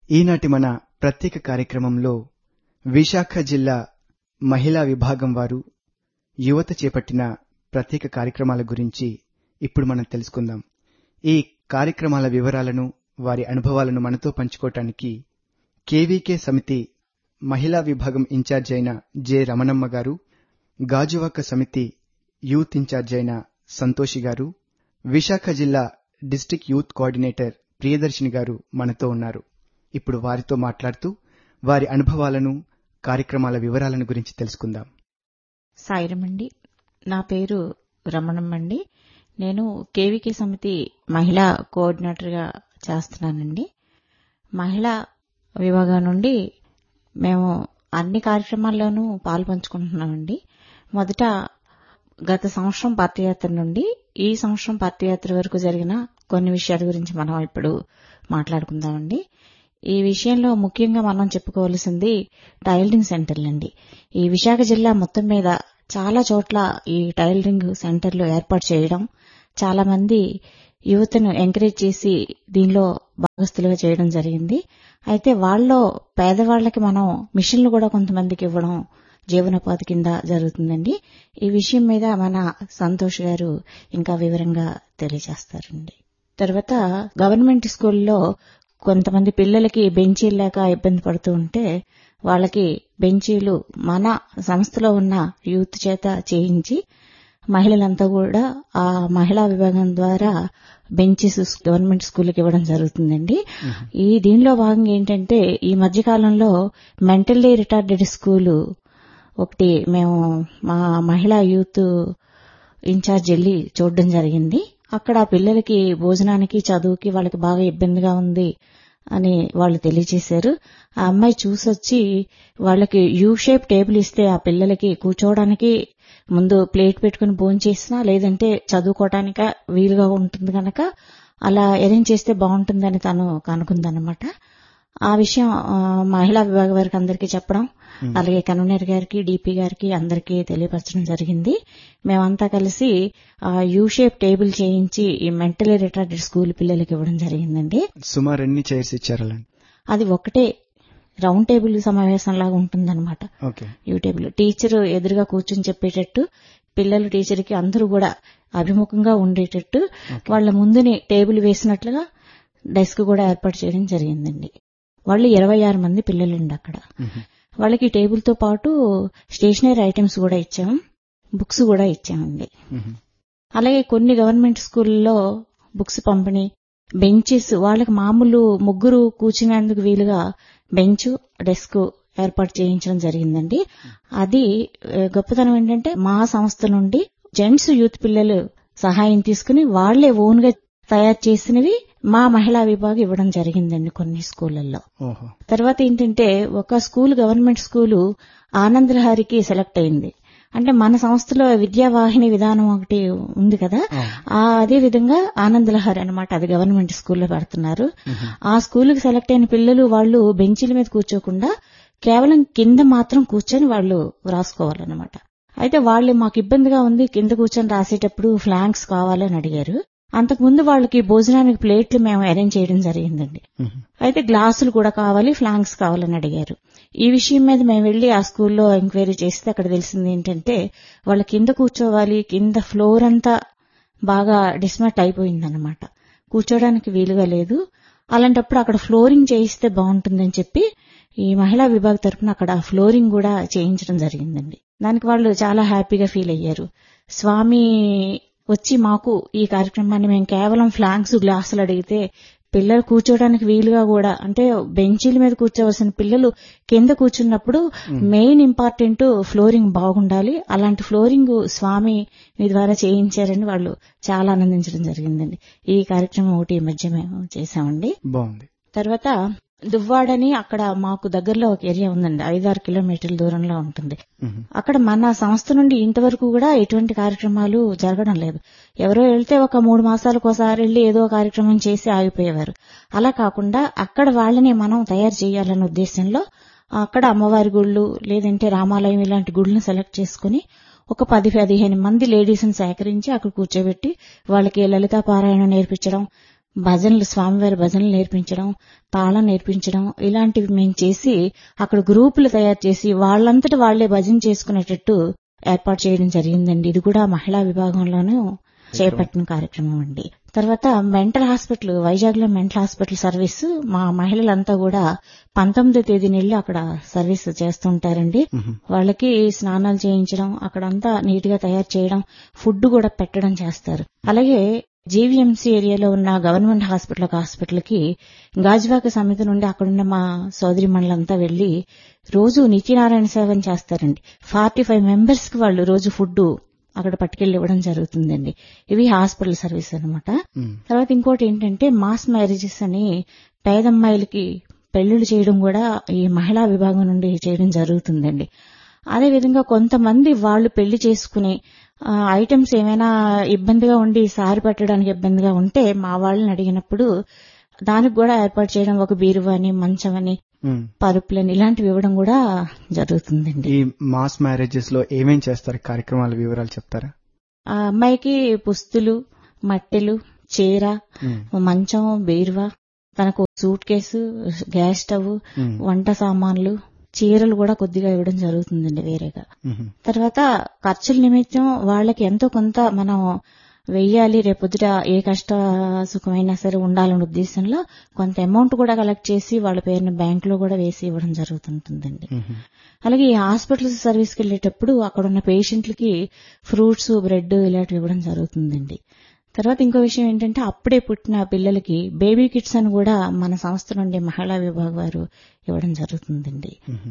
ఈనాటి మన ప్రత్యేక కార్యక్రమంలో విశాఖ జిల్లా మహిళా విభాగం వారు యువత చేపట్టిన ప్రత్యేక కార్యక్రమాల గురించి ఇప్పుడు మనం తెలుసుకుందాం. ఈ కార్యక్రమాల వివరాలను, వారి అనుభవాలను మనతో పంచుకోవటానికి కేవీకే సమితి మహిళా విభాగం ఇన్ఛార్జ్ అయిన జె రమణమ్మ గారు, గాజువాక సమితి యూత్ ఇన్ఛార్జ్ అయిన సంతోషి గారు, విశాఖ జిల్లా డిస్ట్రిక్ట్ యూత్ కోఆర్డినేటర్ ప్రియదర్శిని గారు మనతో ఉన్నారు. ఇప్పుడు వారితో మాట్లాడుతూ వారి అనుభవాలను, కార్యక్రమాల వివరాలను గురించి తెలుసుకుందాం. సాయిరమండి, నా పేరు రమణమ్మండి. నేను కేవీకే సమితి మహిళా కోఆర్డినేటర్గా చేస్తున్నానండి. మహిళా విభాగం నుండి మేము అన్ని కార్యక్రమాల్లోనూ పాల్పంచుకుంటున్నామండి. మొదట గత సంవత్సరం పాదయాత్ర నుండి ఈ సంవత్సరం పాదయాత్ర వరకు జరిగిన కొన్ని విషయాల గురించి మనం ఇప్పుడు మాట్లాడుకుందామండి. ఈ విషయంలో ముఖ్యంగా మనం చెప్పుకోవాల్సింది టైలరింగ్ సెంటర్లండి. ఈ విశాఖ జిల్లా మొత్తం మీద చాలా చోట్ల ఈ టైలరింగ్ సెంటర్లు ఏర్పాటు చేయడం, చాలా మంది యువతను ఎంకరేజ్ చేసి దీనిలో భాగస్తులుగా చేయడం జరిగింది. అయితే వాళ్ళలో పేదవాళ్లకి మనం మిషన్లు కూడా కొంతమందికి ఇవ్వడం జీవనోపాధి కింద జరుగుతుందండి. ఈ విషయం మీద మన సంతోష్ గారు ఇంకా వివరంగా తెలియజేస్తారండి. తర్వాత గవర్నమెంట్ స్కూల్లో కొంతమంది పిల్లలకి బెంచీలు లేక ఇబ్బంది పడుతూ ఉంటే వాళ్ళకి బెంచీలు మన సంస్థలో ఉన్న యూత్ చేత చేయించి మహిళలంతా కూడా ఆ మహిళా విభాగం ద్వారా బెంచెస్ గవర్నమెంట్ స్కూల్కి ఇవ్వడం జరుగుతుందండి. ఈ దీనిలో భాగంగా ఏంటంటే ఈ మధ్యకాలంలో మెంటల్లీ రిటార్డెడ్ స్కూలు ఒకటి మేము మా మహిళా యూత్ ఇన్ఛార్జ్ వెళ్ళి చూడడం జరిగింది. అక్కడ పిల్లలకి భోజనానికి, చదువుకి వాళ్ళకి బాగా ఇబ్బందిగా ఉంది అని వాళ్ళు తెలియజేశారు. ఆ అమ్మాయి చూసొచ్చి వాళ్ళకి యూ షేప్ టేబుల్ ఇస్తే ఆ పిల్లలకి కూర్చోవడానికి ముందు ప్లేట్ పెట్టుకుని భోంచేసినా లేదంటే చదువుకోవటానిక వీలుగా ఉంటుంది కనుక అలా అరేంజ్ చేస్తే బాగుంటుందని తను కనుకుందనమాట. ఆ విషయం మహిళా విభాగం వారికి అందరికీ చెప్పడం, అలాగే కన్వీనర్ గారికి, డీపీ గారికి అందరికీ తెలియపరచడం జరిగింది. మేమంతా కలిసి యూ షేప్ టేబుల్ చేయించి ఈ మెంటలీ రిటార్డెడ్ స్కూల్ పిల్లలకి ఇవ్వడం జరిగిందండి. సుమారు ఎన్ని చైర్స్ ఇచ్చారు? అది ఒకటే రౌండ్ టేబుల్ సమావేశం లాగా ఉంటుందన్నమాట. యూ టేబుల్ టీచర్ ఎదురుగా కూర్చుని చెప్పేటట్టు, పిల్లలు టీచర్కి అందరూ కూడా అభిముఖంగా ఉండేటట్టు వాళ్ళ ముందుని టేబుల్ వేసినట్లుగా డెస్క్ కూడా ఏర్పాటు చేయడం జరిగిందండి. వాళ్ళు 26 మంది పిల్లలండి అక్కడ. వాళ్ళకి టేబుల్ తో పాటు స్టేషనరీ ఐటమ్స్ కూడా ఇచ్చాం, బుక్స్ కూడా ఇచ్చామండి. అలాగే కొన్ని గవర్నమెంట్ స్కూల్లో బుక్స్ పంపిణీ, బెంచెస్ వాళ్ళకి మామూలు ముగ్గురు కూర్చునేందుకు వీలుగా బెంచ్, డెస్క్ ఏర్పాటు చేయించడం జరిగిందండి. అది గొప్పతనం ఏంటంటే మా సంస్థ నుండి జెంట్స్ యూత్ పిల్లలు సహాయం తీసుకుని వాళ్లే ఓన్ గా తయారు చేసినవి మా మహిళా విభాగం ఇవ్వడం జరిగిందండి కొన్ని స్కూళ్లలో. తర్వాత ఏంటంటే ఒక స్కూల్ గవర్నమెంట్ స్కూలు ఆనందలహరికి సెలెక్ట్ అయింది. అంటే మన సంస్థలో విద్యావాహిని విధానం ఒకటి ఉంది కదా, అదే విధంగా ఆనందలహరి అనమాట, అది గవర్నమెంట్ స్కూల్లో పెడుతున్నారు. ఆ స్కూల్కి సెలెక్ట్ అయిన పిల్లలు వాళ్ళు బెంచీల మీద కూర్చోకుండా కేవలం కింద మాత్రం కూర్చొని వాళ్ళు రాసుకోవాలన్నమాట. అయితే వాళ్ళు మాకు ఇబ్బందిగా ఉంది, కింద కూర్చొని రాసేటప్పుడు ఫ్లాంక్స్ కావాలని అడిగారు. అంతకుముందు వాళ్ళకి భోజనానికి ప్లేట్లు మేము అరేంజ్ చేయడం జరిగిందండి. అయితే గ్లాసులు కూడా కావాలి, ఫ్లాంక్స్ కావాలని అడిగారు. ఈ విషయం మీద మేము వెళ్లి ఆ స్కూల్లో ఎంక్వైరీ చేస్తే అక్కడ తెలిసింది ఏంటంటే వాళ్ళ కింద కూర్చోవాలి, కింద ఫ్లోర్ అంతా బాగా డిస్మాట్ అయిపోయిందన్నమాట, కూర్చోడానికి వీలుగా లేదు. అలాంటప్పుడు అక్కడ ఫ్లోరింగ్ చేయిస్తే బాగుంటుందని చెప్పి ఈ మహిళా విభాగం తరఫున అక్కడ ఫ్లోరింగ్ కూడా చేయించడం జరిగిందండి. దానికి వాళ్ళు చాలా హ్యాపీగా ఫీల్ అయ్యారు. స్వామి వచ్చి మాకు ఈ కార్యక్రమాన్ని మేము కేవలం ఫ్లాంక్స్, గ్లాసులు అడిగితే పిల్లలు కూర్చోడానికి వీలుగా కూడా, అంటే బెంచీల మీద కూర్చోవలసిన పిల్లలు కింద కూర్చున్నప్పుడు మెయిన్ ఇంపార్టెంట్ ఫ్లోరింగ్ బాగుండాలి, అలాంటి ఫ్లోరింగ్ స్వామి మీ ద్వారా చేయించారని వాళ్ళు చాలా ఆనందించడం జరిగిందండి. ఈ కార్యక్రమం ఒకటి ఈ మధ్య మేము చేశామండి. బాగుంది. తర్వాత దువ్వాడని అక్కడ మాకు దగ్గరలో ఒక ఏరియా ఉందండి, 5-6 కిలోమీటర్ల దూరంలో ఉంటుంది. అక్కడ మన సంస్థ నుండి ఇంతవరకు కూడా ఎటువంటి కార్యక్రమాలు జరగడం లేదు. ఎవరో వెళ్తే ఒక 3 మాసాలకు ఒకసారి వెళ్లి ఏదో కార్యక్రమం చేసి ఆగిపోయేవారు. అలా కాకుండా అక్కడ వాళ్ళని మనం తయారు చేయాలన్న ఉద్దేశంలో అక్కడ అమ్మవారి గుళ్ళు లేదంటే రామాలయం ఇలాంటి గుళ్ళను సెలెక్ట్ చేసుకుని ఒక 10-15 మంది లేడీస్ని సేకరించి అక్కడ కూర్చోబెట్టి వాళ్ళకి లలితా పారాయణం నేర్పించడం, భజనలు, స్వామివారి భజనలు నేర్పించడం, తాళం నేర్పించడం ఇలాంటివి మేము చేసి అక్కడ గ్రూపులు తయారు చేసి వాళ్ళంతటా వాళ్లే భజన చేసుకునేటట్టు ఏర్పాటు చేయడం జరిగిందండి. ఇది కూడా మహిళా విభాగంలోనూ చేపట్టిన కార్యక్రమం అండి. తర్వాత మెంటల్ హాస్పిటల్, వైజాగ్ లో మెంటల్ హాస్పిటల్ సర్వీస్ మా మహిళలంతా కూడా 19వ తేదీన వెళ్లి అక్కడ సర్వీస్ చేస్తుంటారండి. వాళ్ళకి స్నానాలు చేయించడం, అక్కడంతా నీట్ గా తయారు చేయడం, ఫుడ్ కూడా పెట్టడం చేస్తారు. అలాగే జీవీఎంసీ ఏరియాలో ఉన్న గవర్నమెంట్ హాస్పిటల్ కి గాజువాక సమితి నుండి అక్కడున్న మా సోదరి మండలంతా వెళ్లి రోజు నిత్యనారాయణ సేవను చేస్తారండి. 45 మెంబర్స్ కి వాళ్ళు రోజు ఫుడ్ అక్కడ పట్టుకెళ్లి ఇవ్వడం జరుగుతుందండి. ఇవి హాస్పిటల్ సర్వీస్ అన్నమాట. తర్వాత ఇంకోటి ఏంటంటే మాస్ మ్యారేజెస్ అని పేదమ్మాయిలకి పెళ్లిళ్లు చేయడం కూడా ఈ మహిళా విభాగం నుండి చేయడం జరుగుతుందండి. అదేవిధంగా కొంతమంది వాళ్ళు పెళ్లి చేసుకుని ఐటమ్స్ ఏమైనా ఇబ్బందిగా ఉండి సారి పెట్టడానికి ఇబ్బందిగా ఉంటే మా వాళ్ళని అడిగినప్పుడు దానికి కూడా ఏర్పాటు చేయడం, ఒక బీరువాని, మంచమని, పరుపులని ఇలాంటివి ఇవ్వడం కూడా జరుగుతుందండి. ఈ మాస్ మ్యారేజెస్ లో ఏమేం చేస్తారు, కార్యక్రమాల వివరాలు చెప్తారా? ఆ అమ్మాయికి పుస్తులు, మట్టెలు, చీర, మంచం, బీరువా, తనకు సూట్ కేసు, గ్యాస్ స్టవ్, వంట సామాన్లు, చీరలు కూడా కొద్దిగా ఇవ్వడం జరుగుతుందండి వేరేగా. తర్వాత ఖర్చుల నిమిత్తం వాళ్ళకి ఎంతో కొంత మనం వెయ్యాలి, రేపొద్దుట ఏ కష్ట సుఖమైనా సరే ఉండాలనే ఉద్దేశంలో కొంత అమౌంట్ కూడా కలెక్ట్ చేసి వాళ్ళ పేరుని బ్యాంకులో కూడా వేసి ఇవ్వడం జరుగుతుంటుందండి. అలాగే ఈ హాస్పిటల్ సర్వీస్కి వెళ్లేటప్పుడు అక్కడున్న పేషెంట్లకి ఫ్రూట్స్, బ్రెడ్ ఇలాంటివి ఇవ్వడం జరుగుతుందండి. తర్వాత ఇంకో విషయం ఏంటంటే అప్పుడే పుట్టిన పిల్లలకి బేబీ కిట్స్ అని కూడా మన సంస్థ నుండి మహిళా విభాగం వారు ఇవ్వడం జరుగుతుందండి.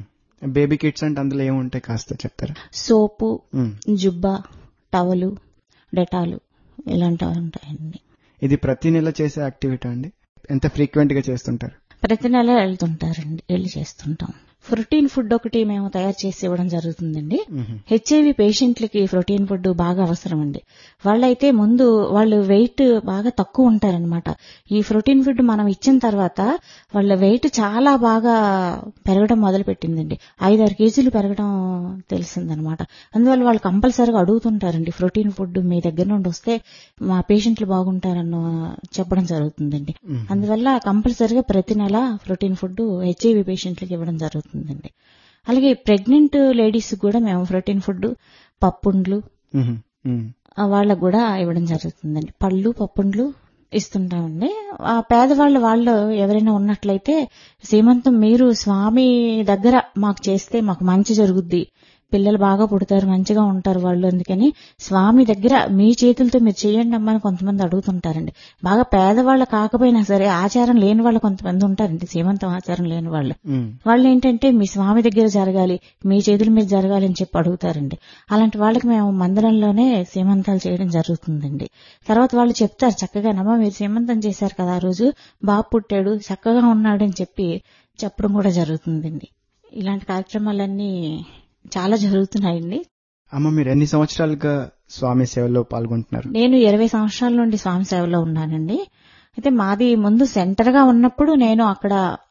బేబీ కిట్స్ అంటే అందులో ఏముంటాయి కాస్త చెప్తారా? సోపు, జుబ్బా, టవలు, డెటాలు ఇలాంటివి ఉంటాయండి. ఇది ప్రతి నెల చేసే యాక్టివిటీ అండి? ఎంత ఫ్రీక్వెంట్ గా చేస్తుంటారు? ప్రతి నెల వెళ్తుంటారండి, వెళ్ళి చేస్తుంటాం. ప్రోటీన్ ఫుడ్ ఒకటి మేము తయారు చేసి ఇవ్వడం జరుగుతుందండి. హెచ్ఐవి పేషెంట్లకి ప్రోటీన్ ఫుడ్ బాగా అవసరం అండి. వాళ్ళైతే ముందు వాళ్ళు వెయిట్ బాగా తక్కువ ఉంటారనమాట. ఈ ప్రోటీన్ ఫుడ్ మనం ఇచ్చిన తర్వాత వాళ్ళ వెయిట్ చాలా బాగా పెరగడం మొదలు పెట్టిందండి. 5-6 కేజీలు పెరగడం తెలిసిందనమాట. అందువల్ల వాళ్ళు కంపల్సరీగా అడుగుతుంటారండి, ప్రోటీన్ ఫుడ్ మీ దగ్గర నుండి వస్తే మా పేషెంట్లు బాగుంటారన్న చెప్పడం జరుగుతుందండి. అందువల్ల కంపల్సరీగా ప్రతి నెల ప్రోటీన్ ఫుడ్ హెచ్ఐవి పేషెంట్లకి ఇవ్వడం జరుగుతుంది. అలాగే ప్రెగ్నెంట్ లేడీస్ కూడా మేము ప్రోటీన్ ఫుడ్, పప్పుండ్లు వాళ్ళకు కూడా ఇవ్వడం జరుగుతుందండి. పళ్ళు, పప్పుండ్లు ఇస్తుంటామండి. ఆ పేదవాళ్ళు వాళ్ళు ఎవరైనా ఉన్నట్లయితే సీమంతం మీరు స్వామి దగ్గర మాకు చేస్తే మాకు మంచి జరుగుద్ది, పిల్లలు బాగా పుడతారు, మంచిగా ఉంటారు వాళ్ళు, అందుకని స్వామి దగ్గర మీ చేతులతో మీరు చేయండి అమ్మని కొంతమంది అడుగుతుంటారండి. బాగా పేదవాళ్ళు కాకపోయినా సరే ఆచారం లేని వాళ్ళు కొంతమంది ఉంటారండి, సీమంతం ఆచారం లేని వాళ్ళు. వాళ్ళు ఏంటంటే మీ స్వామి దగ్గర జరగాలి, మీ చేతుల మీద జరగాలి అని చెప్పి అడుగుతారండి. అలాంటి వాళ్ళకి మేము మందిరంలోనే సీమంతాలు చేయడం జరుగుతుందండి. తర్వాత వాళ్ళు చెప్తారు చక్కగానమ్మా మీరు సీమంతం చేశారు కదా, ఆ రోజు బాబు పుట్టాడు, చక్కగా ఉన్నాడు అని చెప్పడం కూడా జరుగుతుందండి. ఇలాంటి కార్యక్రమాలన్నీ చాలా జరుగుతున్నాయండి. అమ్మ, మీరు ఎన్ని సంవత్సరాలుగా స్వామి సేవలో పాల్గొంటున్నారు? నేను 20 సంవత్సరాల నుండి స్వామి సేవలో ఉన్నానండి. అయితే మాది ముందు సెంటర్ గా ఉన్నప్పుడు నేను అక్కడ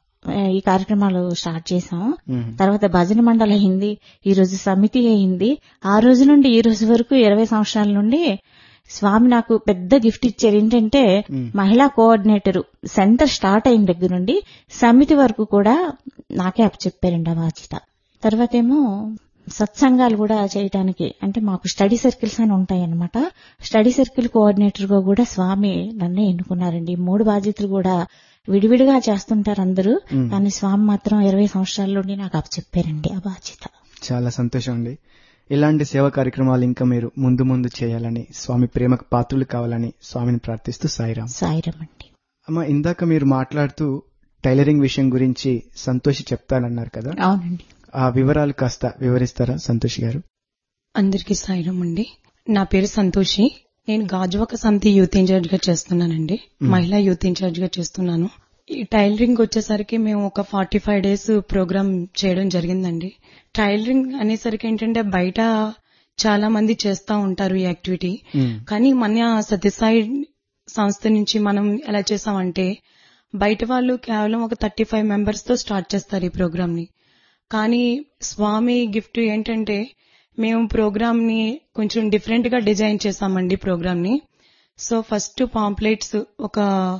ఈ కార్యక్రమాలు స్టార్ట్ చేశాము. తర్వాత భజన మండలి అయింది, ఈ రోజు సమితి అయింది. ఆ రోజు నుండి ఈ రోజు వరకు 20 సంవత్సరాల నుండి స్వామి నాకు పెద్ద గిఫ్ట్ ఇచ్చారు. ఏంటంటే మహిళా కోఆర్డినేటర్ సెంటర్ స్టార్ట్ అయిన దగ్గర నుండి సమితి వరకు కూడా నాకే అప్పచెప్పారండి ఆ బాధ్యత. తర్వాత ఏమో సత్సంగాలు కూడా చేయడానికి, అంటే మాకు స్టడీ సర్కిల్స్ అని ఉంటాయన్నమాట. స్టడీ సర్కిల్ కోఆర్డినేటర్ గా కూడా స్వామి నన్నే ఎన్నుకున్నారండి. 3 బాధ్యతలు కూడా విడివిడిగా చేస్తుంటారు అందరూ, కానీ స్వామి మాత్రం 20 సంవత్సరాల నుండి నాకు అప్పచెప్పారండి ఆ బాధ్యత. చాలా సంతోషం అండి. ఇలాంటి సేవా కార్యక్రమాలు ఇంకా మీరు ముందు ముందు చేయాలని, స్వామి ప్రేమకు పాత్రలు కావాలని స్వామిని ప్రార్థిస్తూ సాయిరాం. సాయిరాం అండి. అమ్మ, ఇందాక మీరు మాట్లాడుతూ టైలరింగ్ విషయం గురించి సంతోషి చెప్తానన్నారు కదా? అవునండి. ఆ వివరాలు కాస్త వివరిస్తారా సంతోషి గారు? అందరికీ సాయిరాం అండి. నా పేరు సంతోషి. నేను గాజువాక సమితి యూత్ ఇన్ఛార్జ్ గా చేస్తున్నానండి. మహిళా యూత్ ఇన్ఛార్జ్ గా చేస్తున్నాను. ఈ టైలరింగ్ వచ్చేసరికి మేము ఒక 45 days ప్రోగ్రామ్ చేయడం జరిగిందండి. టైలరింగ్ అనేసరికి ఏంటంటే బయట చాలా మంది చేస్తా ఉంటారు ఈ యాక్టివిటీ, కానీ మన సత్యసాయి సంస్థ నుంచి మనం ఎలా చేసామంటే బయట వాళ్ళు కేవలం ఒక 35 members తో స్టార్ట్ చేస్తారు ఈ ప్రోగ్రామ్ ని. కానీ స్వామి గిఫ్ట్ ఏంటంటే మేము ప్రోగ్రామ్ ని కొంచెం డిఫరెంట్ గా డిజైన్ చేసామండి ప్రోగ్రామ్ ని. సో ఫస్ట్ పాంప్లెట్స్ ఒక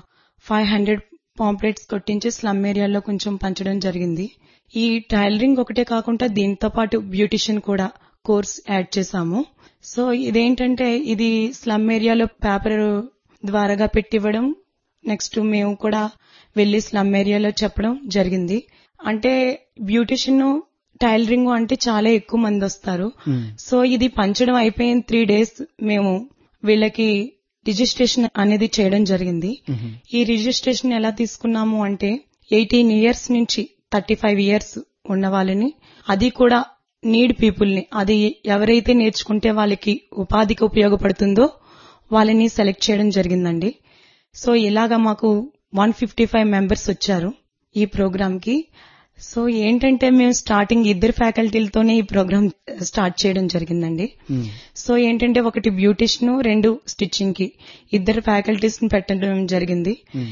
500 పాంప్లెట్స్ కొట్టించి స్లమ్ ఏరియాలో కొంచెం పంచడం జరిగింది. ఈ టైలరింగ్ ఒకటే కాకుండా దీంతో పాటు బ్యూటిషియన్ కూడా కోర్స్ యాడ్ చేశాము. సో ఇదేంటంటే ఇది స్లమ్ ఏరియాలో పేపర్ ద్వారాగా పెట్టివ్వడం, నెక్స్ట్ మేము కూడా వెళ్లి స్లమ్ ఏరియాలో చెప్పడం జరిగింది. అంటే బ్యూటిషియన్ టైలరింగ్ అంటే చాలా ఎక్కువ మంది వస్తారు. సో ఇది పంచడం అయిపోయిన 3 days మేము వీళ్ళకి రిజిస్ట్రేషన్ అనేది చేయడం జరిగింది. ఈ రిజిస్ట్రేషన్ ఎలా తీసుకున్నాము అంటే 18 years నుంచి 35 years ఉన్న వాళ్ళని, అది కూడా నీడ్ పీపుల్ ని, అది ఎవరైతే నేర్చుకుంటే వాళ్ళకి ఉపాధికి ఉపయోగపడుతుందో వాళ్ళని సెలెక్ట్ చేయడం జరిగిందండి. సో ఇలాగా మాకు 155 members వచ్చారు ఈ ప్రోగ్రామ్ కి. సో ఏంటంటే మేము స్టార్టింగ్ 2 ఫ్యాకల్టీలతోనే ఈ ప్రోగ్రామ్ స్టార్ట్ చేయడం జరిగిందండి. సో ఏంటంటే ఒకటి బ్యూటిషియన్, 2 స్టిచ్చింగ్ కి 2 ఫ్యాకల్టీస్ ని పెట్టడం జరిగింది.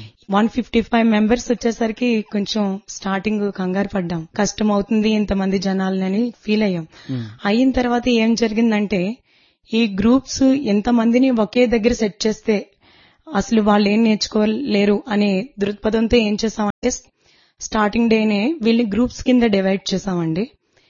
155 members వచ్చేసరికి కొంచెం స్టార్టింగ్ కంగారు పడ్డాం, కష్టం అవుతుంది ఇంతమంది జనాలని ఫీల్ అయ్యాం. అయిన తర్వాత ఏం జరిగిందంటే ఈ గ్రూప్స్ ఎంతమందిని ఒకే దగ్గర సెట్ చేస్తే అసలు వాళ్ళు ఏం నేర్చుకోలేరు అనే దృక్పథంతో ఏం చేసామంటే స్టార్టింగ్ డేనే వీళ్ళని గ్రూప్స్ కింద డివైడ్ చేసామండి.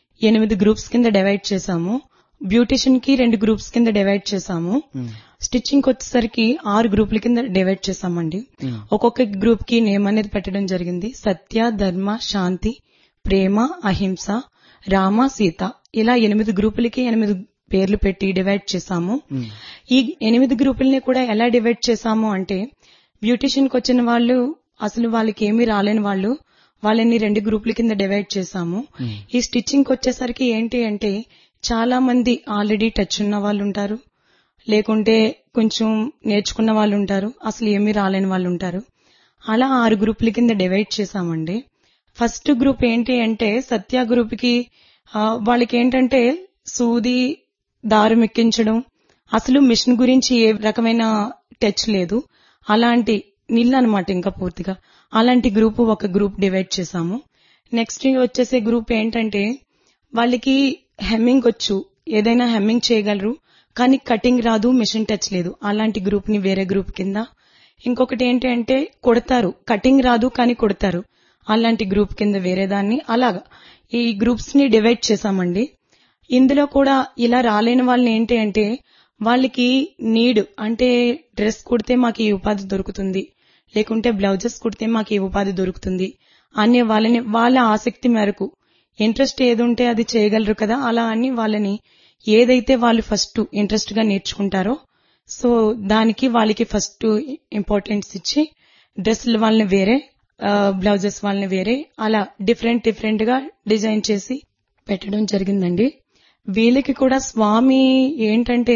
8 గ్రూప్స్ కింద డివైడ్ చేసాము. బ్యూటిషియన్ కి 2 గ్రూప్స్ కింద డివైడ్ చేసాము. స్టిచ్చింగ్ వచ్చేసరికి 6 గ్రూపుల కింద డివైడ్ చేసామండి. ఒక్కొక్క గ్రూప్ కి నేమ్ అనేది పెట్టడం జరిగింది. సత్య, ధర్మ, శాంతి, ప్రేమ, అహింస, రామ, సీత, ఇలా 8 గ్రూపులకి 8 పేర్లు పెట్టి డివైడ్ చేసాము. ఈ 8 గ్రూపుల్ని కూడా ఎలా డివైడ్ చేసాము అంటే బ్యూటిషియన్ కి వచ్చిన వాళ్ళు అసలు వాళ్ళకి ఏమీ రాలేని వాళ్ళని 2 గ్రూపుల కింద డివైడ్ చేసాము. ఈ స్టిచ్చింగ్ వచ్చేసరికి ఏంటి అంటే చాలా మంది ఆల్రెడీ టచ్ ఉన్న వాళ్ళు ఉంటారు, లేకుంటే కొంచెం నేర్చుకున్న వాళ్ళు ఉంటారు, అసలు ఏమీ రాలేని వాళ్ళు ఉంటారు. అలా 6 గ్రూపుల కింద డివైడ్ చేసామండి. ఫస్ట్ గ్రూప్ ఏంటి అంటే సత్య గ్రూప్ కి వాళ్ళకి ఏంటంటే సూది, దారం ఎక్కించడం, అసలు మిషన్ గురించి ఏ రకమైన టచ్ లేదు, అలాంటి నీళ్ళు అనమాట ఇంకా పూర్తిగా. అలాంటి గ్రూప్ ఒక గ్రూప్ డివైడ్ చేసాము. నెక్స్ట్ వచ్చేసే గ్రూప్ ఏంటంటే వాళ్ళకి హెమ్మింగ్ వచ్చు, ఏదైనా హెమ్మింగ్ చేయగలరు, కానీ కటింగ్ రాదు, మిషన్ టచ్ లేదు, అలాంటి గ్రూప్ ని వేరే గ్రూప్ కింద. ఇంకొకటి ఏంటి అంటే కుడతారు, కటింగ్ రాదు కానీ కుడతారు, అలాంటి గ్రూప్ కింద వేరే దాన్ని. అలాగా ఈ గ్రూప్స్ ని డివైడ్ చేసామండి. ఇందులో కూడా ఇలా రాలేని వాళ్ళని ఏంటి అంటే వాళ్ళకి నీడ్ అంటే డ్రెస్ కుడితే మాకు ఈ ఉపాధి దొరుకుతుంది, లేకుంటే బ్లౌజెస్ కుడితే మాకు ఈ ఉపాధి దొరుకుతుంది అనే వాళ్ళని వాళ్ళ ఆసక్తి మేరకు ఇంట్రెస్ట్ ఏది ఉంటే అది చేయగలరు కదా, అలా అని వాళ్ళని ఏదైతే వాళ్ళు ఫస్ట్ ఇంట్రెస్ట్ గా నేర్చుకుంటారో సో దానికి వాళ్ళకి ఫస్ట్ ఇంపార్టెన్స్ ఇచ్చి డ్రెస్సులు వాళ్ళని వేరే, బ్లౌజెస్ వాళ్ళని వేరే, అలా డిఫరెంట్ గా డిజైన్ చేసి పెట్టడం జరిగిందండి. వీళ్ళకి కూడా స్వామి ఏంటంటే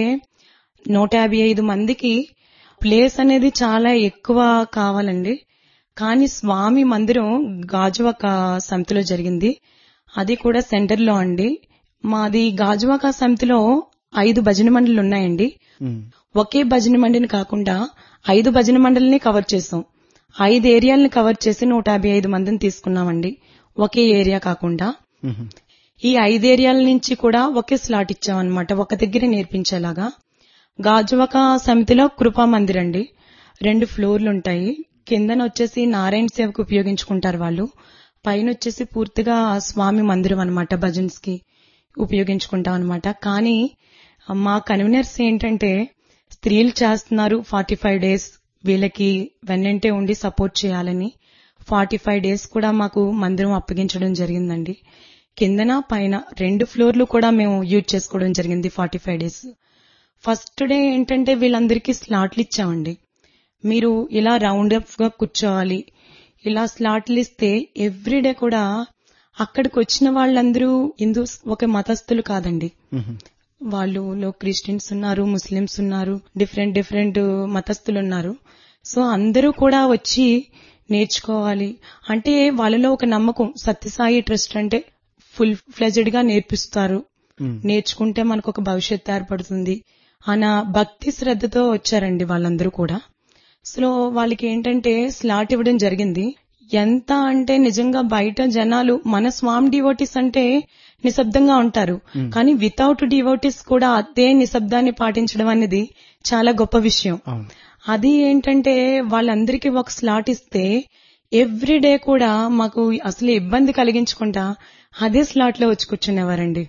155 మందికి ప్లేస్ అనేది చాలా ఎక్కువ కావాలండి. కానీ స్వామి మందిరం గాజువాక సమితిలో జరిగింది, అది కూడా సెంటర్ లో అండి. మాది గాజువాక సమితిలో 5 భజన మండలి ఉన్నాయండి. ఒకే భజన మండలిని కాకుండా 5 భజన మండలిని కవర్ చేసాం. 5 ఏరియాలను కవర్ చేసి 155 మందిని తీసుకున్నామండి, ఒకే ఏరియా కాకుండా. ఈ 5 ఏరియాల నుంచి కూడా ఒకే స్లాట్ ఇచ్చామన్నమాట, ఒక దగ్గర నేర్పించేలాగా. గాజువాక సమితిలో కృపా మందిర్ అండి, 2 ఫ్లోర్లు ఉంటాయి. కిందన వచ్చేసి నారాయణ సేవకు ఉపయోగించుకుంటారు వాళ్ళు, పైన వచ్చేసి పూర్తిగా స్వామి మందిరం అన్నమాట, భజన్స్ కి ఉపయోగించుకుంటాం అన్నమాట. కానీ మా కన్వీనర్స్ ఏంటంటే స్త్రీలు చేస్తున్నారు 45 days, వీళ్ళకి వెన్నంటే ఉండి సపోర్ట్ చేయాలని 45 days కూడా మాకు మందిరం అప్పగించడం జరిగిందండి. కిందన పైన 2 ఫ్లోర్లు కూడా మేము యూజ్ చేసుకోవడం జరిగింది 45 days. ఫస్ట్ డే ఏంటంటే వీళ్ళందరికీ స్లాట్లు ఇచ్చామండి. మీరు ఇలా రౌండ్ అప్ గా కూర్చోవాలి, ఇలా స్లాట్లు ఇస్తే ఎవ్రీడే కూడా అక్కడికి వచ్చిన వాళ్ళందరూ హిందూస్, ఒక మతస్థులు కాదండి. వాళ్ళు క్రిస్టియన్స్ ఉన్నారు, ముస్లిమ్స్ ఉన్నారు, డిఫరెంట్ మతస్థులు ఉన్నారు. సో అందరూ కూడా వచ్చి నేర్చుకోవాలి అంటే వాళ్ళలో ఒక నమ్మకం, సత్యసాయి ట్రస్ట్ అంటే ఫుల్ ఫ్లెజ్డ్ గా నేర్పిస్తారు, నేర్చుకుంటే మనకు ఒక భవిష్యత్తు ఏర్పడుతుంది అన్న భక్తి శ్రద్ధతో వచ్చారండి వాళ్ళందరూ కూడా. సో వాళ్ళకి ఏంటంటే స్లాట్ ఇవ్వడం జరిగింది. ఎంత అంటే నిజంగా బయట జనాలు మన స్వామి డివోటీస్ అంటే నిశ్శబ్దంగా ఉంటారు, కానీ వితౌట్ డివోటీస్ కూడా అదే నిశ్శబ్దాన్ని పాటించడం అనేది చాలా గొప్ప విషయం. అది ఏంటంటే వాళ్ళందరికీ ఒక స్లాట్ ఇస్తే ఎవ్రీడే కూడా మాకు అసలు ఇబ్బంది కలిగించకుండా అదే స్లాట్ లో వచ్చి కూర్చునేవారండి.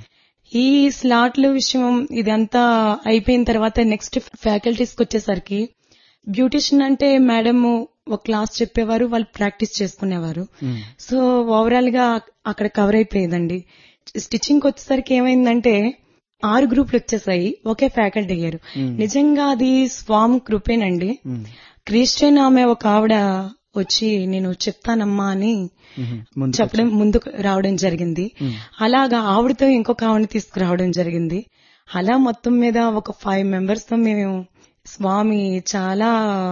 ఈ స్లాట్ల విషయం ఇదంతా అయిపోయిన తర్వాత నెక్స్ట్ ఫ్యాకల్టీస్ కి వచ్చేసరికి బ్యూటిషియన్ అంటే మేడం ఒక క్లాస్ చెప్పేవారు, వాళ్ళు ప్రాక్టీస్ చేసుకునేవారు. సో ఓవరాల్ గా అక్కడ కవర్ అయిపోయేదండి. స్టిచ్చింగ్ వచ్చేసరికి ఏమైందంటే 6 గ్రూపులు వచ్చేసాయి, ఒకే ఫ్యాకల్టీ అయ్యారు. నిజంగా అది స్వామి కృపేనండి. క్రిస్టియన్ ఆమె ఒక ఆవిడ వచ్చి నేను చెప్తానమ్మా అని చెప్పడం ముందుకు రావడం జరిగింది. అలాగా ఆవిడతో ఇంకొక ఆవిడని తీసుకురావడం జరిగింది. అలా మొత్తం మీద ఒక 5 మెంబర్స్ తో మేము స్వామి చాలా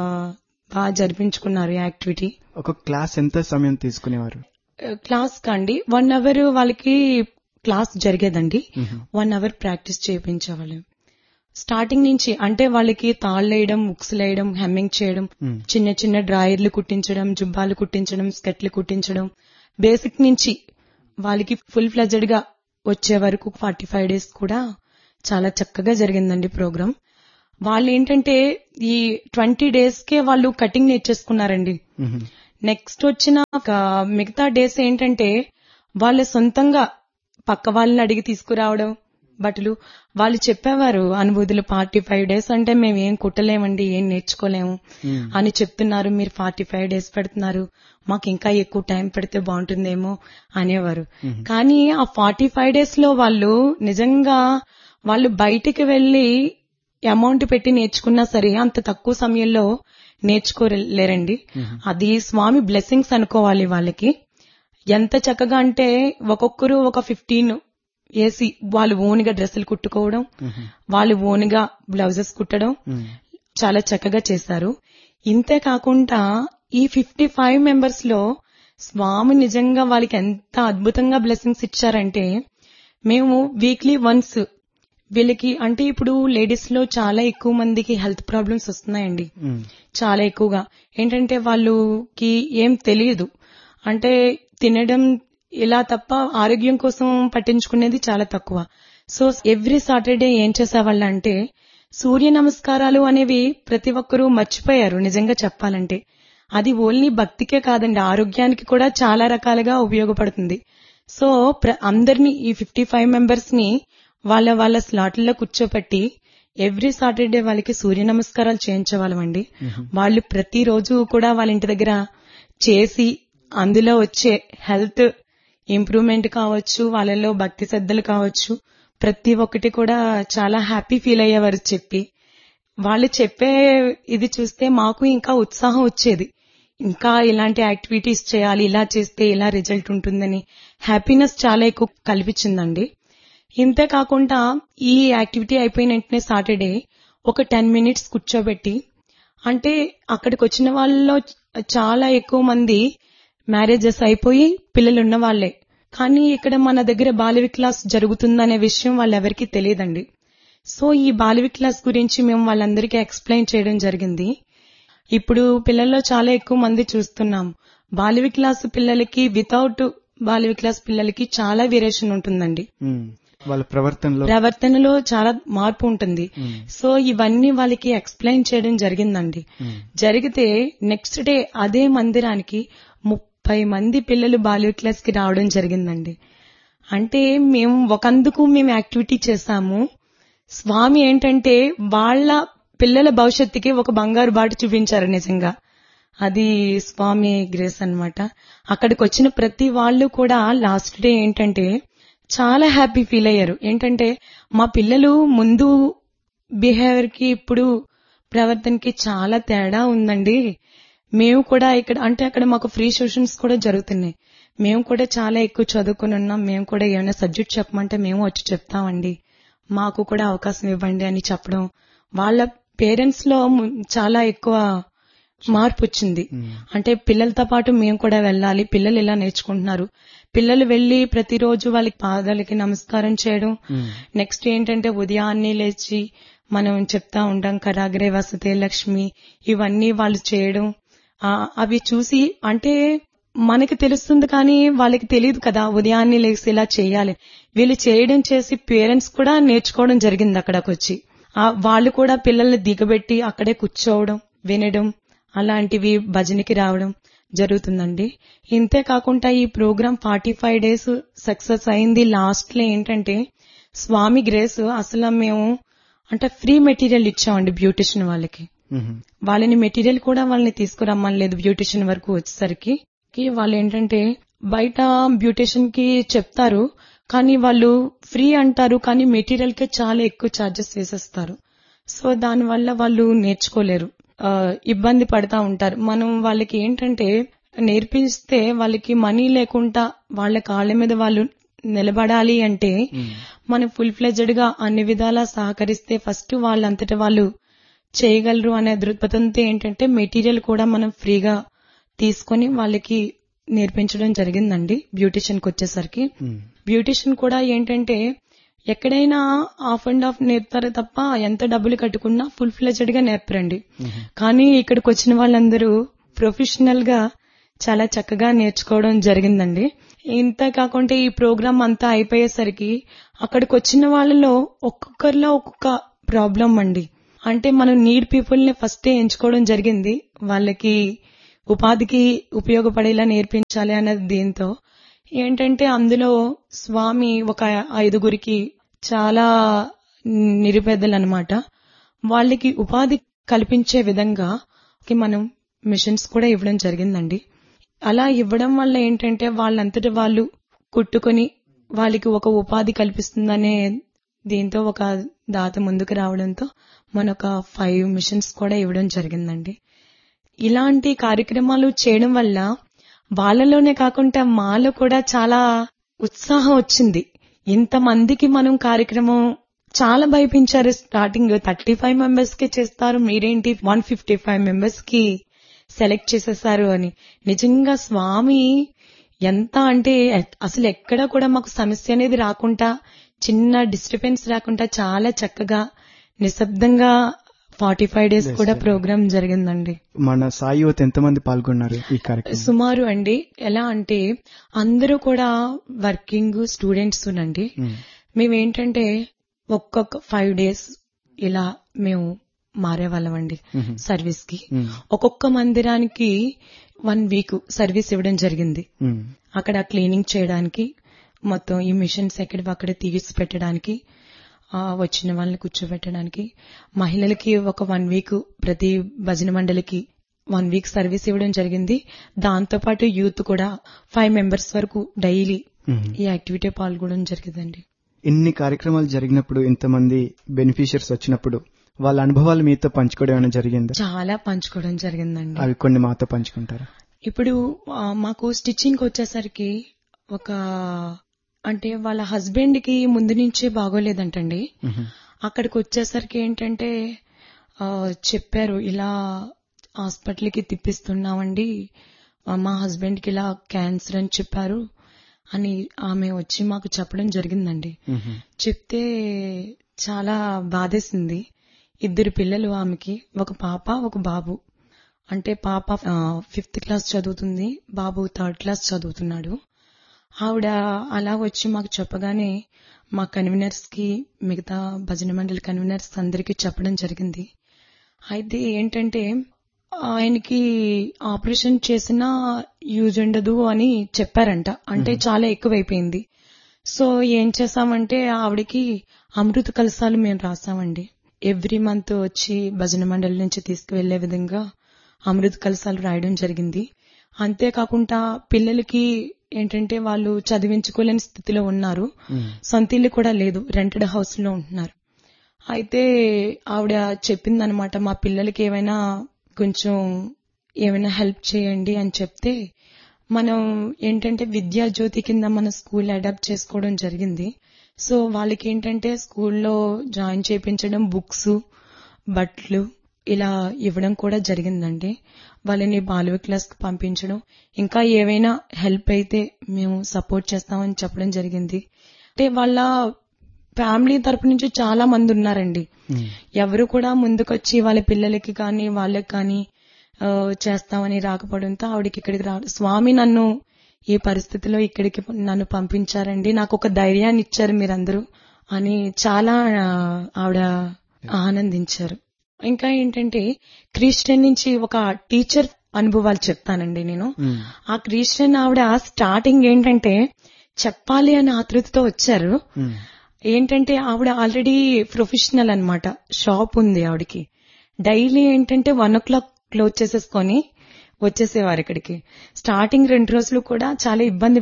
బాగా జరిపించుకున్నారు యాక్టివిటీ. ఒక క్లాస్ ఎంత సమయం తీసుకునేవారు? క్లాస్ కండి 1 అవర్ వాళ్ళకి క్లాస్ జరిగేదండి. 1 hour practice చేయించేవాళ్ళం. స్టార్టింగ్ నుంచి అంటే వాళ్ళకి తాళ్లేయడం, ముక్సులేయడం, హెమ్మింగ్ చేయడం, చిన్న చిన్న డ్రాయర్లు కుట్టించడం, జుబ్బాలు కుట్టించడం, స్కెట్లు కుట్టించడం, బేసిక్ నుంచి వాళ్ళకి ఫుల్ ఫ్లెడ్జెడ్ గా వచ్చే వరకు 45 డేస్ కూడా చాలా చక్కగా జరిగిందండి ప్రోగ్రామ్. వాళ్ళు ఏంటంటే ఈ 20 డేస్ కే వాళ్ళు కటింగ్ నేర్చేసుకున్నారండి. నెక్స్ట్ వచ్చిన మిగతా డేస్ ఏంటంటే వాళ్ళ సొంతంగా పక్క వాళ్ళని అడిగి తీసుకురావడం బట్టలు. వాళ్ళు చెప్పేవారు అనుభూతులు, 45 డేస్ అంటే మేము ఏం కుట్టలేమండి, ఏం నేర్చుకోలేము అని చెప్తున్నారు, మీరు 45 డేస్ పెడుతున్నారు, మాకు ఇంకా ఎక్కువ టైం పెడితే బాగుంటుందేమో అనేవారు. కానీ ఆ 45 డేస్ లో వాళ్ళు నిజంగా వాళ్ళు బయటికి వెళ్లి అమౌంట్ పెట్టి నేర్చుకున్నా సరే అంత తక్కువ సమయంలో నేర్చుకోలేరండి. అది స్వామి బ్లెస్సింగ్స్ అనుకోవాలి వాళ్ళకి. ఎంత చక్కగా అంటే ఒక్కొక్కరు ఒక 15 వేసి వాళ్ళు ఓన్గా డ్రెస్సులు కుట్టుకోవడం, వాళ్ళు ఓన్గా బ్లౌజెస్ కుట్టడం చాలా చక్కగా చేశారు. ఇంతే కాకుండా ఈ 55 మెంబర్స్ లో స్వామి నిజంగా వాళ్ళకి ఎంత అద్భుతంగా బ్లెస్సింగ్స్ ఇచ్చారంటే, మేము వీక్లీ వన్స్ వీళ్ళకి అంటే ఇప్పుడు లేడీస్ లో చాలా ఎక్కువ మందికి హెల్త్ ప్రాబ్లమ్స్ వస్తున్నాయండి. చాలా ఎక్కువగా ఏంటంటే వాళ్ళకి ఏం తెలియదు, అంటే తినడం ఇలా తప్ప ఆరోగ్యం కోసం పట్టించుకునేది చాలా తక్కువ. సో ఎవ్రీ సాటర్డే ఏం చేసేవాళ్ళంటే సూర్య నమస్కారాలు అనేవి ప్రతి ఒక్కరూ మర్చిపోయారు నిజంగా చెప్పాలంటే. అది ఓన్లీ భక్తికే కాదండి, ఆరోగ్యానికి కూడా చాలా రకాలుగా ఉపయోగపడుతుంది. సో అందరినీ ఈ 55 మెంబర్స్ ని వాళ్ళ వాళ్ళ స్లాట్లలో కూర్చోపెట్టి ఎవ్రీ సాటర్డే వాళ్ళకి సూర్య నమస్కారాలు చేయించేవాళ్ళమండి. వాళ్ళు ప్రతిరోజు కూడా వాళ్ళ ఇంటి దగ్గర చేసి అందులో వచ్చే హెల్త్ ఇంప్రూవ్మెంట్ కావచ్చు, వాళ్ళలో భక్తి శ్రద్ధలు కావచ్చు, ప్రతి ఒక్కటి కూడా చాలా హ్యాపీ ఫీల్ అయ్యేవారు చెప్పి. వాళ్ళు చెప్పే ఇది చూస్తే మాకు ఇంకా ఉత్సాహం వచ్చేది, ఇంకా ఇలాంటి యాక్టివిటీస్ చేయాలి, ఇలా చేస్తే ఇలా రిజల్ట్ ఉంటుందని హ్యాపీనెస్ చాలా ఎక్కువ కల్పించిందండి. ఇంతే కాకుండా ఈ యాక్టివిటీ అయిపోయిన వెంటనే సాటర్డే ఒక 10 మినిట్స్ కూర్చోబెట్టి, అంటే అక్కడికి వచ్చిన వాళ్ళలో చాలా ఎక్కువ మంది మ్యారేజెస్ అయిపోయి పిల్లలున్న వాళ్లే, కానీ ఇక్కడ మన దగ్గర బాల క్లాస్ జరుగుతుందనే విషయం వాళ్ళెవరికీ తెలియదండి. సో ఈ బాల క్లాస్ గురించి మేము వాళ్ళందరికీ ఎక్స్ప్లెయిన్ చేయడం జరిగింది. ఇప్పుడు పిల్లల్లో చాలా ఎక్కువ మంది చూస్తున్నాం, బాల క్లాస్ పిల్లలకి వితౌట్ బాల క్లాస్ పిల్లలకి చాలా వేరియేషన్ ఉంటుందండి. వాళ్ళ ప్రవర్తనలో చాలా మార్పు ఉంటుంది. సో ఇవన్నీ వాళ్ళకి ఎక్స్ప్లెయిన్ చేయడం జరిగిందండి. జరిగితే నెక్స్ట్ డే అదే మందిరానికి 30 మంది పిల్లలు బాల్య క్లాస్ కి రావడం జరిగిందండి. అంటే మేము ఒకందుకు మేము యాక్టివిటీ చేశాము. స్వామి ఏంటంటే వాళ్ళ పిల్లల భవిష్యత్తుకి ఒక బంగారు బాట చూపించారు నిజంగా. అది స్వామి గ్రేస్ అన్నమాట. అక్కడికి వచ్చిన ప్రతి వాళ్ళు కూడా లాస్ట్ డే ఏంటంటే చాలా హ్యాపీ ఫీల్ అయ్యారు. ఏంటంటే మా పిల్లలు ముందు బిహేవియర్ కి ఇప్పుడు ప్రవర్తనకి చాలా తేడా ఉందండి. మేము కూడా ఇక్కడ అంటే అక్కడ మాకు ఫ్రీ సెషన్స్ కూడా జరుగుతున్నాయి. మేము కూడా చాలా ఎక్కువ చదువుకుని ఉన్నాం, మేము కూడా ఏమైనా సబ్జెక్ట్ చెప్పమంటే మేము వచ్చి చెప్తామండి, మాకు కూడా అవకాశం ఇవ్వండి అని చెప్పడం. వాళ్ళ పేరెంట్స్ లో చాలా ఎక్కువ మార్పు వచ్చింది. అంటే పిల్లలతో పాటు మేము కూడా వెళ్ళాలి, పిల్లలు ఇలా నేర్చుకుంటున్నారు, పిల్లలు వెళ్లి ప్రతిరోజు వాళ్ళకి పాదాలకి నమస్కారం చేయడం. నెక్స్ట్ ఏంటంటే ఉదయాన్నే లేచి మనం చెప్తా ఉంటాం కరాగ్రే వసతే లక్ష్మి, ఇవన్నీ వాళ్ళు చేయడం. అవి చూసి అంటే మనకి తెలుస్తుంది కానీ వాళ్ళకి తెలియదు కదా ఉదయాన్నే లేచి ఇలా చేయాలి. వీళ్ళు చేయడం చేసి పేరెంట్స్ కూడా నేర్చుకోవడం జరిగింది అక్కడికి వచ్చి. వాళ్ళు కూడా పిల్లల్ని దిగబెట్టి అక్కడే కూర్చోవడం, వినడం, అలాంటివి భజనకి రావడం జరుగుతుందండి. ఇంతే కాకుండా ఈ ప్రోగ్రామ్ 45 days సక్సెస్ అయింది. లాస్ట్ లో ఏంటంటే స్వామి గ్రేస్, అసలు మేము అంటే ఫ్రీ మెటీరియల్ ఇచ్చామండి బ్యూటిషియన్ వాళ్ళకి. వాళ్ళని మెటీరియల్ కూడా వాళ్ళని తీసుకురమ్మని లేదు. బ్యూటిషియన్ వరకు వచ్చేసరికి వాళ్ళు ఏంటంటే బయట బ్యూటిషియన్ కి చెప్తారు, కానీ వాళ్ళు ఫ్రీ అంటారు, కానీ మెటీరియల్ కి చాలా ఎక్కువ ఛార్జెస్ వేసేస్తారు. సో దానివల్ల వాళ్ళు నేర్చుకోలేరు, ఇబ్బంది పడతా ఉంటారు. మనం వాళ్ళకి ఏంటంటే నేర్పిస్తే వాళ్ళకి మనీ లేకుండా వాళ్ళ కాళ్ళ మీద వాళ్ళు నిలబడాలి అంటే మనం ఫుల్ ఫ్లెడ్జ్డ్ గా అన్ని విధాలా సహకరిస్తే ఫస్ట్ వాళ్ళంతటా వాళ్ళు చేయగలరు అనే దృక్పథంతో ఏంటంటే మెటీరియల్ కూడా మనం ఫ్రీగా తీసుకొని వాళ్ళకి నేర్పించడం జరిగిందండి. బ్యూటిషియన్ కి వచ్చేసరికి బ్యూటిషియన్ కూడా ఏంటంటే ఎక్కడైనా హాఫ్ అండ్ హాఫ్ నేర్పుతారు తప్ప ఎంత డబ్బులు కట్టుకున్నా ఫుల్ ఫ్లెడ్జ్డ్ గా నేర్పరండి. కానీ ఇక్కడికి వచ్చిన వాళ్ళందరూ ప్రొఫెషనల్ గా చాలా చక్కగా నేర్చుకోవడం జరిగిందండి. ఇంత కాకుండా ఈ ప్రోగ్రామ్ అంతా అయిపోయేసరికి అక్కడికి వచ్చిన వాళ్ళలో ఒక్కొక్కరిలో ఒక్కొక్క ప్రాబ్లం అండి. అంటే మనం నీడ్ పీపుల్ ని ఫస్టే ఎంచుకోవడం జరిగింది, వాళ్ళకి ఉపాధికి ఉపయోగపడేలా నేర్పించాలి అన్నది. దీంతో ఏంటంటే అందులో స్వామి ఒక 5గురికి చాలా నిరుపేదలు అన్నమాట, వాళ్ళకి ఉపాధి కల్పించే విధంగా మనం మిషన్స్ కూడా ఇవ్వడం జరిగిందండి. అలా ఇవ్వడం వల్ల ఏంటంటే వాళ్ళంతటి వాళ్ళు కుట్టుకొని వాళ్ళకి ఒక ఉపాధి కల్పిస్తుందనే దీంతో ఒక దాత ముందుకు రావడంతో మనొక 5 మిషన్స్ కూడా ఇవ్వడం జరిగిందండి. ఇలాంటి కార్యక్రమాలు చేయడం వల్ల వాళ్ళలోనే కాకుండా మాలో కూడా చాలా ఉత్సాహం వచ్చింది. ఇంతమందికి మనం కార్యక్రమం చాలా భయపించారు. స్టార్టింగ్ 35 members కి చేస్తారు, మీరేంటి 155 members కి సెలెక్ట్ చేసేసారు అని. నిజంగా స్వామి ఎంత అంటే అసలు ఎక్కడ కూడా మాకు సమస్య అనేది రాకుండా, చిన్న డిస్టర్బెన్స్ రాకుండా చాలా చక్కగా నిశ్శబ్దంగా 45 days కూడా ప్రోగ్రామ్ జరిగిందండి. మన సాయి యువత ఎంతమంది పాల్గొన్నారు ఈ కార్యక్రమం? సుమారు అండి, ఎలా అంటే అందరూ కూడా వర్కింగ్ స్టూడెంట్స్ నండి. మేమేంటంటే ఒక్కొక్క 5 days ఇలా మేము మారేవాళ్ళమండి సర్వీస్ కి. ఒక్కొక్క మందిరానికి 1 week సర్వీస్ ఇవ్వడం జరిగింది. అక్కడ క్లీనింగ్ చేయడానికి, మొత్తం ఈ మిషన్స్ ఎక్కడ తీసి పెట్టడానికి, వచ్చిన వాళ్ళని కూర్చోబెట్టడానికి, మహిళలకి ఒక 1 week ప్రతి భజన మండలికి 1 week సర్వీస్ ఇవ్వడం జరిగింది. దాంతో పాటు యూత్ కూడా 5 members వరకు డైలీ ఈ యాక్టివిటీ పాల్గొనడం జరిగిందండి. ఇన్ని కార్యక్రమాలు జరిగినప్పుడు, ఇంతమంది బెనిఫిషియర్స్ వచ్చినప్పుడు వాళ్ళ అనుభవాలు మీతో పంచుకోవడం ఏమైనా జరిగిందా? చాలా పంచుకోవడం జరిగిందండి. అవి కొన్ని మాతో పంచుకుంటారా? ఇప్పుడు మాకు స్టిచ్చింగ్ వచ్చేసరికి ఒక అంటే వాళ్ళ హస్బెండ్ కి ముందు నుంచే బాగోలేదంటండి. అక్కడికి వచ్చేసరికి ఏంటంటే చెప్పారు, ఇలా హాస్పిటల్ కి తిప్పిస్తున్నామండి, మా హస్బెండ్ కి ఇలా క్యాన్సర్ అని చెప్పారు అని ఆమె వచ్చి మాకు చెప్పడం జరిగిందండి. చెప్తే చాలా బాధేసింది. 2 పిల్లలు ఆమెకి, ఒక పాప ఒక బాబు. అంటే పాప 5th class చదువుతుంది, బాబు 3rd class చదువుతున్నాడు. ఆవిడ అలా వచ్చి మాకు చెప్పగానే మా కన్వీనర్స్ కి, మిగతా భజన మండలి కన్వీనర్స్ అందరికీ చెప్పడం జరిగింది. అయితే ఏంటంటే ఆయనకి ఆపరేషన్ చేసినా యూజ్ ఉండదు అని చెప్పారంట. అంటే చాలా ఎక్కువైపోయింది. సో ఏం చేసామంటే ఆవిడకి అమృత కలశాలు మేము రాసామండి. ఎవ్రీ మంత్ వచ్చి భజన మండలి నుంచి తీసుకువెళ్లే విధంగా అమృత కలశాలు రాయడం జరిగింది. అంతేకాకుండా పిల్లలకి ఏంటంటే వాళ్ళు చదివించుకోలేని స్థితిలో ఉన్నారు, సొంత ఇల్లు కూడా లేదు, రెంటెడ్ హౌస్ లో ఉంటున్నారు. అయితే ఆవిడ చెప్పిందనమాట, మా పిల్లలకి ఏమైనా హెల్ప్ చేయండి అని చెప్తే, మనం ఏంటంటే విద్యా జ్యోతి కింద మన స్కూల్ అడాప్ట్ చేసుకోవడం జరిగింది. సో వాళ్ళకి ఏంటంటే స్కూల్లో జాయిన్ చేయించడం, బుక్స్, బట్టలు ఇలా ఇవ్వడం కూడా జరిగిందండి. వాళ్ళని బాలవ క్లాస్ కి పంపించడం, ఇంకా ఏవైనా హెల్ప్ అయితే మేము సపోర్ట్ చేస్తామని చెప్పడం జరిగింది. అంటే వాళ్ళ ఫ్యామిలీ తరపు నుంచి చాలా మంది ఉన్నారండి. ఎవరు కూడా ముందుకొచ్చి వాళ్ళ పిల్లలకి కానీ వాళ్ళకి కానీ చేస్తామని రాకపోవడంతో ఆవిడకి ఇక్కడికి రావడం, స్వామి నన్ను ఈ పరిస్థితిలో ఇక్కడికి నన్ను పంపించారండి, నాకు ఒక ధైర్యాన్ని ఇచ్చారు మీరందరూ అని చాలా ఆవిడ ఆనందించారు. ఇంకా ఏంటంటే క్రిస్టియన్ నుంచి ఒక టీచర్ అనుభవాలు చెప్తానండి నేను. ఆ క్రిస్టియన్ ఆవిడ స్టార్టింగ్ ఏంటంటే చెప్పాలి అని ఆతృతతో వచ్చారు. ఏంటంటే ఆవిడ ఆల్రెడీ ప్రొఫెషనల్ అన్నమాట, షాప్ ఉంది ఆవిడకి. డైలీ ఏంటంటే 1 o'clock క్లోజ్ చేసేసుకొని వచ్చేసేవారు ఇక్కడికి. స్టార్టింగ్ 2 రోజులు కూడా చాలా ఇబ్బంది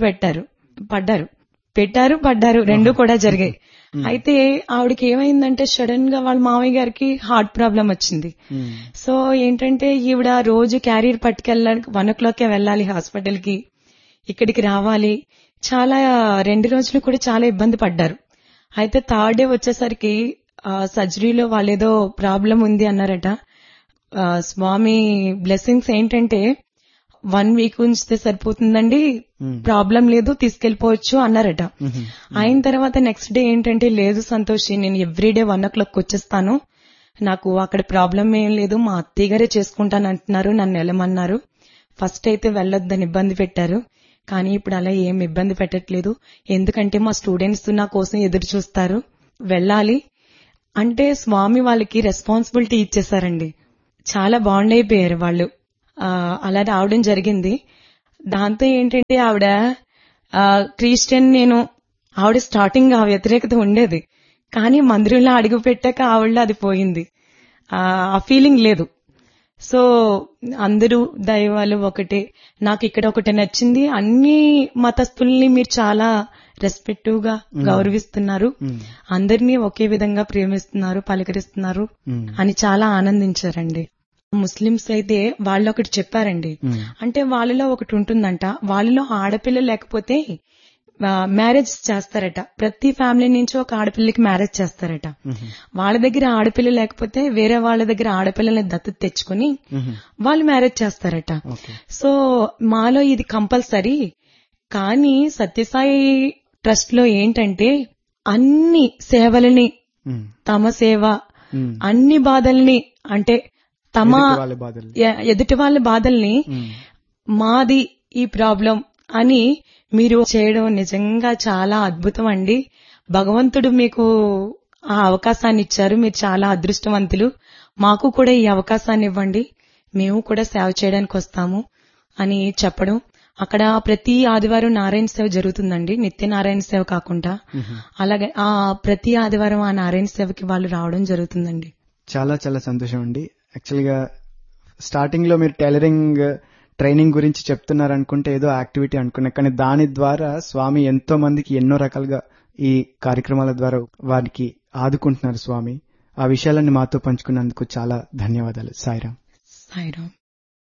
పడ్డారు రెండు కూడా జరిగాయి. అయితే ఆవిడకి ఏమైందంటే సడన్ గా వాళ్ళ మామయ్య గారికి హార్ట్ ప్రాబ్లం వచ్చింది. సో ఏంటంటే ఈవిడ రోజు క్యారియర్ పట్టుకెళ్ళడానికి 1 o'clock వెళ్ళాలి హాస్పిటల్ కి, ఇక్కడికి రావాలి. చాలా 2 రోజులు కూడా చాలా ఇబ్బంది పడ్డారు. అయితే 3rd day వచ్చేసరికి సర్జరీలో వాళ్ళేదో ప్రాబ్లం ఉంది అన్నారట. స్వామి బ్లెస్సింగ్స్ ఏంటంటే 1 week ఉంచితే సరిపోతుందండి, ప్రాబ్లం లేదు, తీసుకెళ్లిపోవచ్చు అన్నారట. అయిన తర్వాత నెక్స్ట్ డే ఏంటంటే లేదు సంతోషి, నేను ఎవ్రీడే 1 o'clock వచ్చేస్తాను, నాకు అక్కడ ప్రాబ్లం ఏం లేదు, మా అత్తయ్య గారే చేసుకుంటాను అంటున్నారు, నన్ను వెళ్ళమన్నారు. ఫస్ట్ అయితే వెళ్ళొద్దని ఇబ్బంది పెట్టారు, కానీ ఇప్పుడు అలా ఏం ఇబ్బంది పెట్టట్లేదు. ఎందుకంటే మా స్టూడెంట్స్ నా కోసం ఎదురు చూస్తారు, వెళ్ళాలి అంటే స్వామి వాళ్ళకి రెస్పాన్సిబిలిటీ ఇచ్చేశారండి. చాలా బాండ్ అయిపోయారు వాళ్ళు. అలా రావడం జరిగింది. దాంతో ఏంటంటే ఆవిడ క్రిస్టియన్, ఆవిడ స్టార్టింగ్ ఆ వ్యతిరేకత ఉండేది, కానీ మందిరంలో అడుగు పెట్టాక ఆవిడ అది పోయింది, ఆ ఫీలింగ్ లేదు. సో అందరూ దైవాలు ఒకటే. నాకు ఇక్కడ ఒకటి నచ్చింది, అన్ని మతస్థుల్ని మీరు చాలా రెస్పెక్టివ్ గా గౌరవిస్తున్నారు, అందరినీ ఒకే విధంగా ప్రేమిస్తున్నారు, పలకరిస్తున్నారు అని చాలా ఆనందించారండి. ముస్లిమ్స్ అయితే వాళ్ళు ఒకటి చెప్పారండి, అంటే వాళ్ళలో ఒకటి ఉంటుందంట, వాళ్ళలో ఆడపిల్ల లేకపోతే మ్యారేజ్ చేస్తారట. ప్రతి ఫ్యామిలీ నుంచి ఒక ఆడపిల్లకి మ్యారేజ్ చేస్తారట. వాళ్ళ దగ్గర ఆడపిల్ల లేకపోతే వేరే వాళ్ళ దగ్గర ఆడపిల్లల్ని దత్తత తెచ్చుకుని వాళ్ళు మ్యారేజ్ చేస్తారట. సో మాలో ఇది కంపల్సరీ. కానీ సత్యసాయి ట్రస్ట్ లో ఏంటంటే అన్ని సేవలని, తమ సేవ, అన్ని బాధల్ని, అంటే తమ ఎదుటి వాళ్ళ బాధల్ని మాది ఈ ప్రాబ్లం అని మీరు చేయడం నిజంగా చాలా అద్భుతం అండి. భగవంతుడు మీకు ఆ అవకాశాన్ని ఇచ్చారు, మీరు చాలా అదృష్టవంతులు. మాకు కూడా ఈ అవకాశాన్ని ఇవ్వండి, మేము కూడా సేవ చేయడానికి వస్తాము అని చెప్పడం. అక్కడ ప్రతి ఆదివారం నారాయణ సేవ జరుగుతుందండి, నిత్య నారాయణ సేవ కాకుండా. అలాగే ప్రతి ఆదివారం ఆ నారాయణ సేవకి వాళ్ళు రావడం జరుగుతుందండి. చాలా చాలా సంతోషం అండి. యాక్చువల్ గా స్టార్టింగ్ లో మీరు టైలరింగ్ ట్రైనింగ్ గురించి చెప్తున్నారనుకుంటే ఏదో యాక్టివిటీ అనుకున్నా, కానీ దాని ద్వారా స్వామి ఎంతో మందికి ఎన్నో రకాలుగా ఈ కార్యక్రమాల ద్వారా వారికి ఆదుకుంటున్నారు స్వామి. ఆ విషయాలన్నీ మాతో పంచుకున్నందుకు చాలా ధన్యవాదాలు. సాయిరాం. సాయిరాం.